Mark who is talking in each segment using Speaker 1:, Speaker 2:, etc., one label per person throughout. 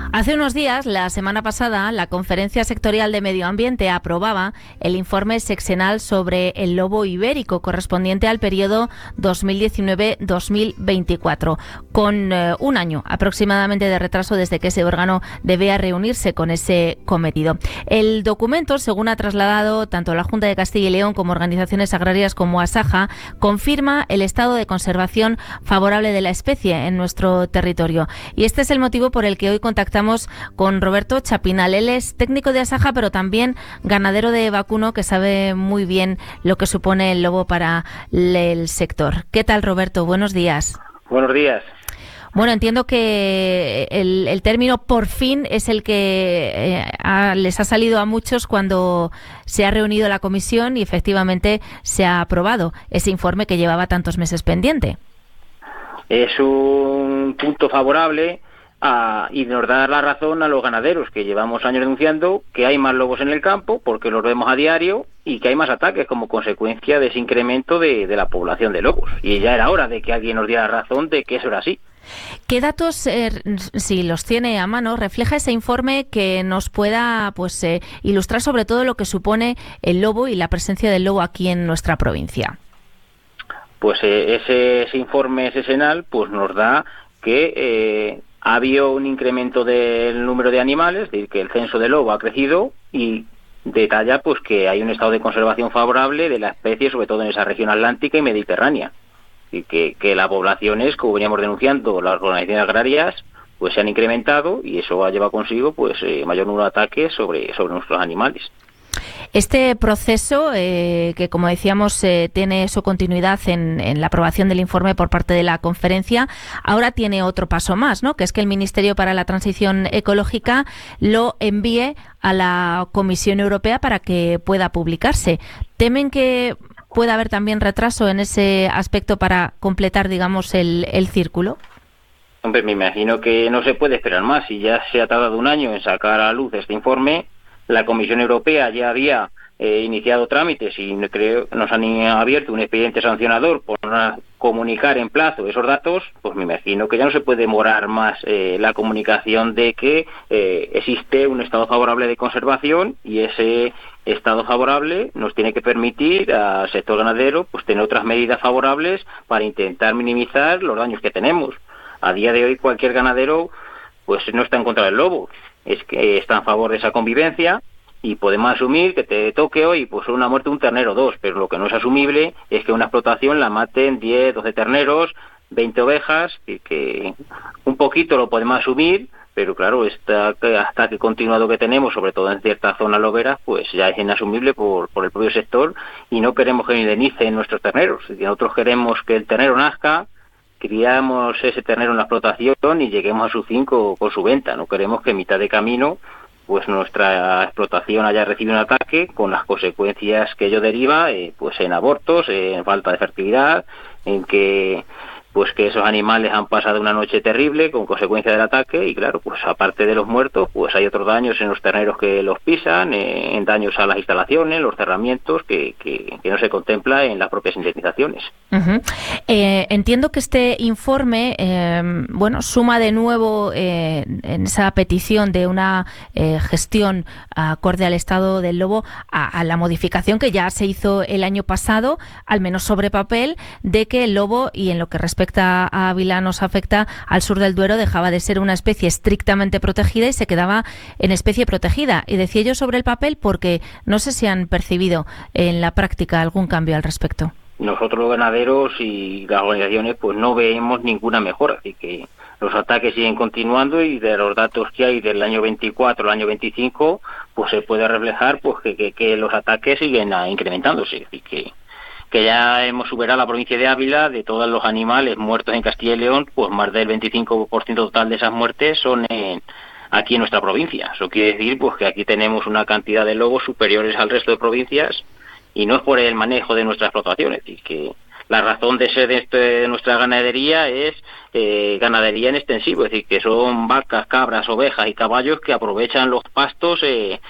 Speaker 1: Hace unos días, la semana pasada, la Conferencia Sectorial de Medio Ambiente aprobaba el informe sexenal sobre el lobo ibérico correspondiente al periodo 2019-2024, con un año aproximadamente de retraso desde que ese órgano debía reunirse con ese cometido. El documento, según ha trasladado tanto la Junta de Castilla y León como organizaciones agrarias como Asaja, confirma el estado de conservación favorable de la especie en nuestro territorio. Y este es el motivo por el que hoy contactamos con Roberto Chapinal. Él es técnico de Asaja, pero también ganadero de vacuno, que sabe muy bien lo que supone el lobo para el sector. ¿Qué tal, Roberto? Buenos días.
Speaker 2: Buenos días.
Speaker 1: Bueno, entiendo que el término por fin es el que les ha salido a muchos cuando se ha reunido la comisión y efectivamente se ha aprobado ese informe que llevaba tantos meses pendiente.
Speaker 2: Es un punto favorable y nos da la razón a los ganaderos, que llevamos años denunciando que hay más lobos en el campo porque los vemos a diario y que hay más ataques como consecuencia de ese incremento de la población de lobos. Y ya era hora de que alguien nos diera razón de que eso era así.
Speaker 1: ¿Qué datos, si los tiene a mano, refleja ese informe que nos pueda ilustrar sobre todo lo que supone el lobo y la presencia del lobo aquí en nuestra provincia?
Speaker 2: Pues ese informe sexenal pues nos da que ha habido un incremento del número de animales, es decir, que el censo de lobo ha crecido, y detalla pues que hay un estado de conservación favorable de la especie, sobre todo en esa región atlántica y mediterránea. Y que las poblaciones, como veníamos denunciando, las organizaciones agrarias, pues se han incrementado, y eso ha llevado consigo pues mayor número de ataques sobre nuestros animales.
Speaker 1: Este proceso, que como decíamos tiene su continuidad en la aprobación del informe por parte de la conferencia, ahora tiene otro paso más, ¿no? Que es que el Ministerio para la Transición Ecológica lo envíe a la Comisión Europea para que pueda publicarse. ¿Temen que puede haber también retraso en ese aspecto para completar, digamos, el círculo?
Speaker 2: Hombre, me imagino que no se puede esperar más. Si ya se ha tardado un año en sacar a luz este informe, la Comisión Europea ya había iniciado trámites y nos han abierto un expediente sancionador por no comunicar en plazo esos datos. Pues me imagino que ya no se puede demorar más la comunicación de que existe un estado favorable de conservación, y ese estado favorable nos tiene que permitir al sector ganadero pues tener otras medidas favorables para intentar minimizar los daños que tenemos. A día de hoy cualquier ganadero pues no está en contra del lobo, es que está a favor de esa convivencia, y podemos asumir que te toque hoy pues una muerte de un ternero o dos, pero lo que no es asumible es que una explotación la maten 10, 12 terneros, 20 ovejas, y que un poquito lo podemos asumir, pero claro, hasta que continuado que tenemos, sobre todo en ciertas zonas loberas, pues ya es inasumible por el propio sector, y no queremos que indemnicen nuestros terneros. Nosotros queremos que el ternero nazca, criamos ese ternero en la explotación y lleguemos a su fin con su venta. No queremos que en mitad de camino pues nuestra explotación haya recibido un ataque, con las consecuencias que ello deriva, pues en abortos, en falta de fertilidad, en que esos animales han pasado una noche terrible con consecuencia del ataque, y claro, pues aparte de los muertos, pues hay otros daños en los terneros que los pisan, en daños a las instalaciones, los cerramientos, que no se contempla en las propias indemnizaciones.
Speaker 1: Uh-huh. Entiendo que este informe, suma de nuevo en esa petición de una gestión acorde al estado del lobo a la modificación que ya se hizo el año pasado, al menos sobre papel, de que el lobo, y en lo que respecta a Ávila nos afecta al sur del Duero, dejaba de ser una especie estrictamente protegida y se quedaba en especie protegida. Y decía yo sobre el papel porque no sé si han percibido en la práctica algún cambio al respecto.
Speaker 2: Nosotros los ganaderos y las organizaciones pues no vemos ninguna mejora, así que los ataques siguen continuando, y de los datos que hay del año 24 al año 25 pues se puede reflejar pues que los ataques siguen incrementándose, así que ya hemos superado la provincia de Ávila. De todos los animales muertos en Castilla y León, pues más del 25% total de esas muertes son aquí en nuestra provincia. Eso quiere decir pues que aquí tenemos una cantidad de lobos superiores al resto de provincias, y no es por el manejo de nuestras explotaciones. Es decir, que la razón de ser de nuestra ganadería es ganadería en extensivo, es decir, que son vacas, cabras, ovejas y caballos que aprovechan los pastos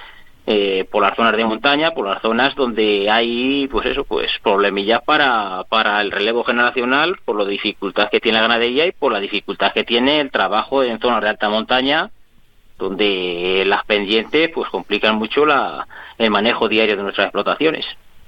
Speaker 2: por las zonas de montaña, por las zonas donde hay problemillas para el relevo generacional, por la dificultad que tiene la ganadería y por la dificultad que tiene el trabajo en zonas de alta montaña, donde las pendientes pues complican mucho el manejo diario de nuestras explotaciones.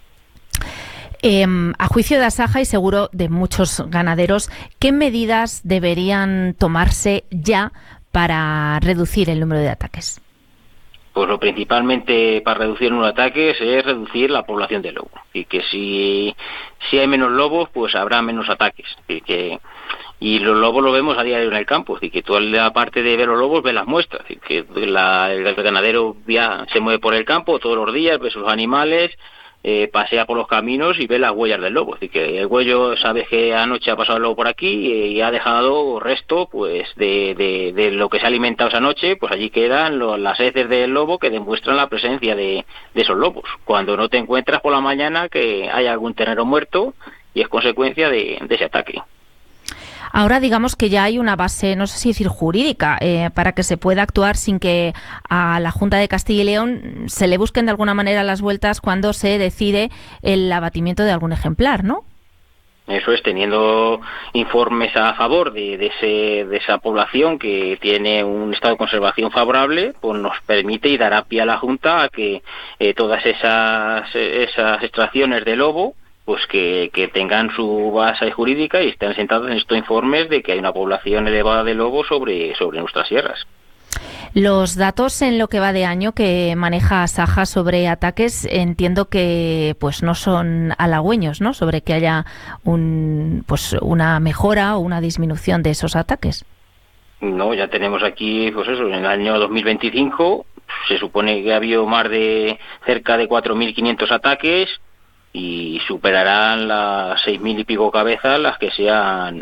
Speaker 1: A juicio de Asaja y seguro de muchos ganaderos, ¿qué medidas deberían tomarse ya para reducir el número de ataques?
Speaker 2: Pues lo principalmente para reducir el número de ataques es reducir la población de lobos. Y que si hay menos lobos, pues habrá menos ataques. Y los lobos los vemos a diario en el campo. Así que toda la parte de ver los lobos, ve las muestras. Así que el ganadero se mueve por el campo todos los días, ve sus animales, pasea por los caminos y ve las huellas del lobo. Así que el huello, sabes que anoche ha pasado el lobo por aquí y ha dejado resto pues de lo que se ha alimentado esa noche, pues allí quedan las heces del lobo que demuestran la presencia de esos lobos. Cuando no te encuentras por la mañana que hay algún ternero muerto y es consecuencia de ese ataque.
Speaker 1: Ahora digamos que ya hay una base, no sé si decir jurídica, para que se pueda actuar sin que a la Junta de Castilla y León se le busquen de alguna manera las vueltas cuando se decide el abatimiento de algún ejemplar, ¿no?
Speaker 2: Eso es, teniendo informes a favor de esa población que tiene un estado de conservación favorable, pues nos permite y dará pie a la Junta a que todas esas extracciones de lobo pues que tengan su base jurídica y estén sentados en estos informes de que hay una población elevada de lobos sobre nuestras sierras.
Speaker 1: Los datos en lo que va de año que maneja Asaja sobre ataques entiendo que pues no son halagüeños, ¿no? Sobre que haya una mejora o una disminución de esos ataques.
Speaker 2: No, ya tenemos aquí, pues eso, en el año 2025 se supone que ha habido más de cerca de 4.500 ataques y superarán las 6.000 y pico cabezas las que se han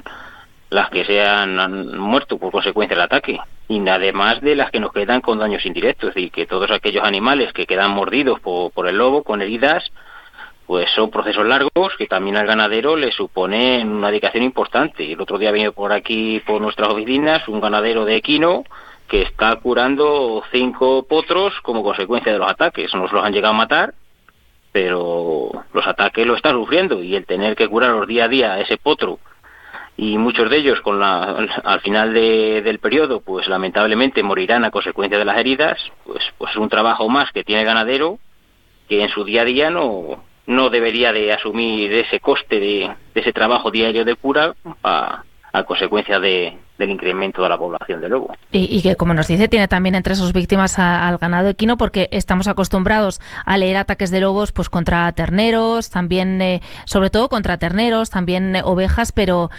Speaker 2: muerto por consecuencia del ataque, y además de las que nos quedan con daños indirectos. Es decir, que todos aquellos animales que quedan mordidos por el lobo con heridas, pues son procesos largos que también al ganadero le suponen una dedicación importante. El otro día ha venido por aquí, por nuestras oficinas, un ganadero de equino que está curando 5 potros como consecuencia de los ataques. Nos los han llegado a matar, pero los ataques lo está sufriendo, y el tener que curarlos día a día ese potro, y muchos de ellos al final del periodo pues lamentablemente morirán a consecuencia de las heridas, pues es un trabajo más que tiene el ganadero que en su día a día no debería de asumir ese coste de ese trabajo diario de cura a consecuencia del incremento de la población de lobo.
Speaker 1: Y que, como nos dice, tiene también entre sus víctimas al ganado equino, porque estamos acostumbrados a leer ataques de lobos pues contra terneros, también sobre todo contra terneros, también ovejas, pero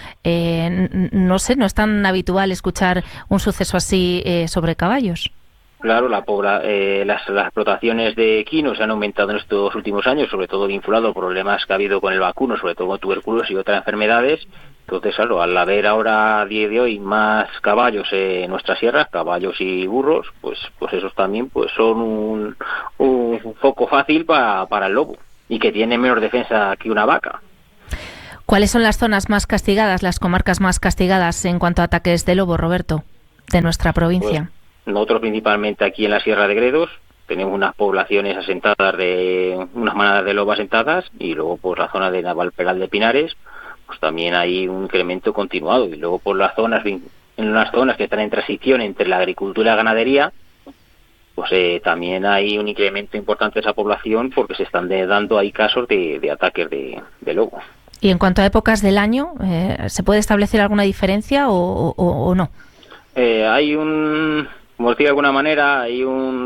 Speaker 1: no sé, no es tan habitual escuchar un suceso así sobre caballos.
Speaker 2: Claro, las explotaciones de equinos se han aumentado en estos últimos años, sobre todo vinculado a problemas que ha habido con el vacuno, sobre todo con tuberculosis y otras enfermedades. Entonces, claro, al haber ahora a día de hoy más caballos en nuestras sierras, caballos y burros, pues esos también pues son un foco fácil para el lobo, y que tiene menos defensa que una vaca.
Speaker 1: ¿Cuáles son las zonas más castigadas, las comarcas más castigadas en cuanto a ataques de lobo, Roberto, de nuestra provincia?
Speaker 2: Pues nosotros principalmente aquí en la Sierra de Gredos tenemos unas poblaciones asentadas unas manadas de lobo asentadas, y luego por la zona de Navalperal de Pinares pues también hay un incremento continuado, y luego por las zonas, en unas zonas que están en transición entre la agricultura y la ganadería, pues también hay un incremento importante de esa población, porque se están dando ahí casos de ataques de lobo.
Speaker 1: Y en cuanto a épocas del año, ¿se puede establecer alguna diferencia o no?
Speaker 2: Hay como decía de alguna manera, hay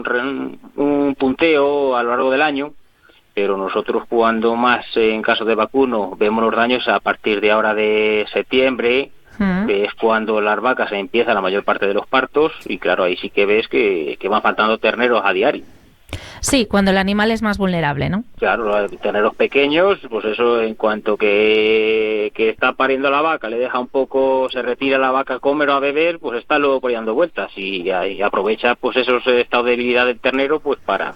Speaker 2: un punteo a lo largo del año, pero nosotros, cuando más en caso de vacuno vemos los daños a partir de ahora de septiembre, que es cuando las vacas empiezan la mayor parte de los partos, y claro, ahí sí que ves que van faltando terneros a diario.
Speaker 1: Sí, cuando el animal es más vulnerable, ¿no?
Speaker 2: Claro, terneros pequeños, pues eso, en cuanto que está pariendo la vaca, le deja un poco, se retira la vaca a comer o a beber, pues está luego dando vueltas, y aprovecha pues esos estados de debilidad del ternero pues para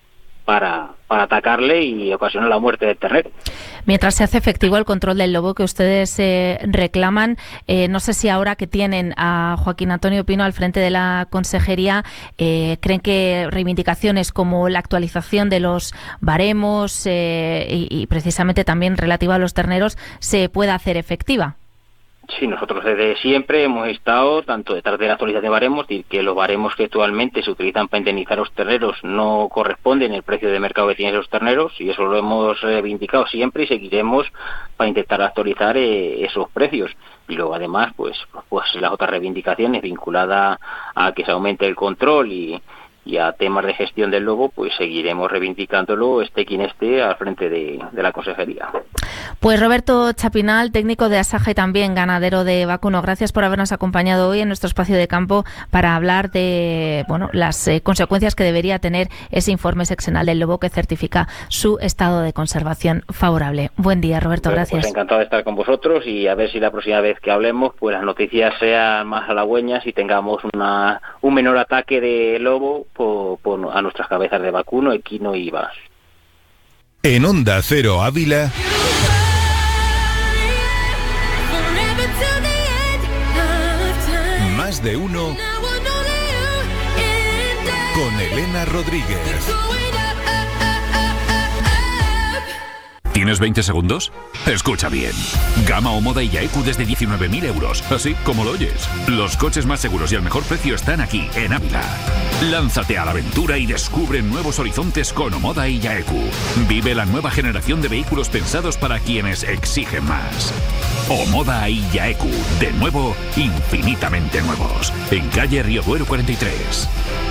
Speaker 2: atacarle y ocasionar la muerte del ternero.
Speaker 1: Mientras se hace efectivo el control del lobo que ustedes reclaman, no sé si ahora que tienen a Joaquín Antonio Pino al frente de la consejería, creen que reivindicaciones como la actualización de los baremos y precisamente también relativa a los terneros se pueda hacer efectiva.
Speaker 2: Sí, nosotros desde siempre hemos estado tanto detrás de la actualización de baremos, decir que los baremos que actualmente se utilizan para indemnizar a los terneros no corresponden al precio de mercado que tienen los terneros, y eso lo hemos reivindicado siempre y seguiremos para intentar actualizar esos precios. Y luego además pues las otras reivindicaciones vinculadas a que se aumente el control y a temas de gestión del lobo, pues seguiremos reivindicándolo esté quien esté al frente de la consejería.
Speaker 1: Pues Roberto Chapinal, técnico de Asaja y también ganadero de vacuno, gracias por habernos acompañado hoy en nuestro espacio de campo para hablar de las consecuencias que debería tener ese informe seccional del lobo que certifica su estado de conservación favorable. Buen día, Roberto, gracias.
Speaker 2: Pues encantado de estar con vosotros y a ver si la próxima vez que hablemos pues las noticias sean más halagüeñas y tengamos un menor ataque de lobo a nuestras cabezas de vacuno, equino y vas.
Speaker 3: En Onda Cero Ávila, Más de uno con Elena Rodríguez.
Speaker 4: ¿Tienes 20 segundos? Escucha bien. Gama o Moda y Yaeku desde 19.000 euros. Así como lo oyes. Los coches más seguros y al mejor precio están aquí, en Ávila. Lánzate a la aventura y descubre nuevos horizontes con Omoda y Yaeku. Vive la nueva generación de vehículos pensados para quienes exigen más. Omoda y Yaeku. De nuevo, infinitamente nuevos. En calle Río Duero 43.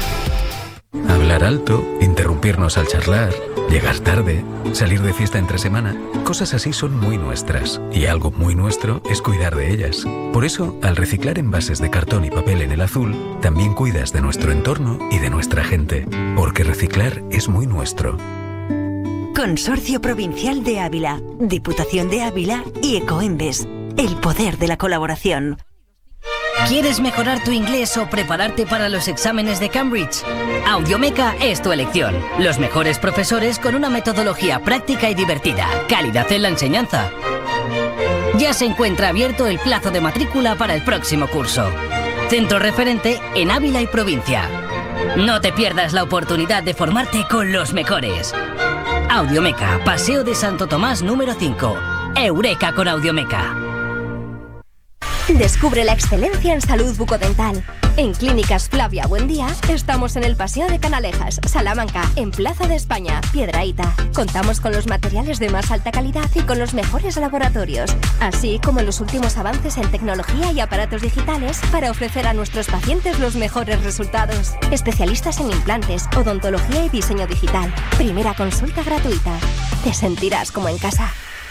Speaker 5: Hablar alto, interrumpirnos al charlar, llegar tarde, salir de fiesta entre semana, cosas así son muy nuestras. Y algo muy nuestro es cuidar de ellas. Por eso, al reciclar envases de cartón y papel en el azul, también cuidas de nuestro entorno y de nuestra gente. Porque reciclar es muy nuestro.
Speaker 6: Consorcio Provincial de Ávila, Diputación de Ávila y Ecoembes. El poder de la colaboración.
Speaker 7: ¿Quieres mejorar tu inglés o prepararte para los exámenes de Cambridge? Audiomeca es tu elección. Los mejores profesores con una metodología práctica y divertida. Calidad en la enseñanza. Ya se encuentra abierto el plazo de matrícula para el próximo curso. Centro referente en Ávila y provincia. No te pierdas la oportunidad de formarte con los mejores. Audiomeca, Paseo de Santo Tomás número 5. Eureka con Audiomeca.
Speaker 8: Descubre la excelencia en salud bucodental. En Clínicas Flavia Buendía estamos en el Paseo de Canalejas, Salamanca, en Plaza de España, Piedrahíta. Contamos con los materiales de más alta calidad y con los mejores laboratorios, así como los últimos avances en tecnología y aparatos digitales para ofrecer a nuestros pacientes los mejores resultados. Especialistas en implantes, odontología y diseño digital. Primera consulta gratuita. Te sentirás como en casa.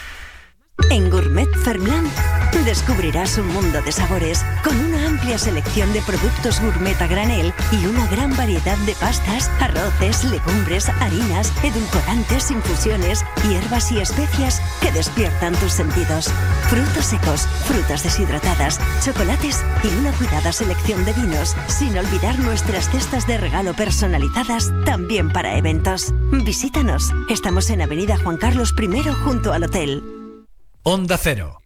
Speaker 6: En Gourmet Fermland descubrirás un mundo de sabores con una amplia selección de productos gourmet a granel y una gran variedad de pastas, arroces, legumbres, harinas, edulcorantes, infusiones, hierbas y especias que despiertan tus sentidos. Frutos secos, frutas deshidratadas, chocolates y una cuidada selección de vinos, sin olvidar nuestras cestas de regalo personalizadas también para eventos. Visítanos. Estamos en Avenida Juan Carlos I junto al hotel.
Speaker 9: Onda Cero.